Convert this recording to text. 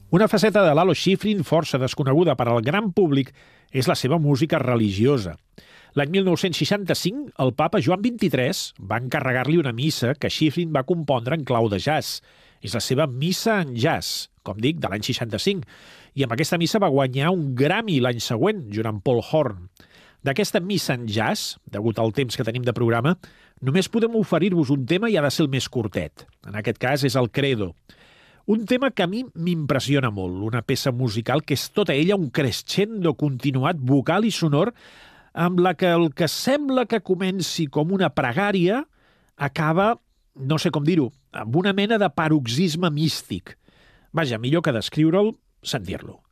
Una faceta de Lalo Schifrin força desconeguda per al gran públic és la seva música religiosa. L'any 1965, el papa Joan XXIII va encarregar-li una missa que Schifrin va compondre en clau de jazz. És la seva missa en jazz, com dic, de l'any 65, i amb aquesta missa va guanyar un Grammy l'any següent, junt amb Paul Horn. D'aquesta missa en jazz, degut al temps que tenim de programa, només podem oferir-vos un tema i ha de ser el més curtet. En aquest cas és el Credo. Un tema que a mi m'impressiona molt, una peça musical que és tota ella un crescendo continuat vocal i sonor amb la que el que sembla que comenci com una pregària acaba, no sé com dir-ho, amb una mena de paroxisme místic. Vaja, millor que descriure'l, sentir-lo.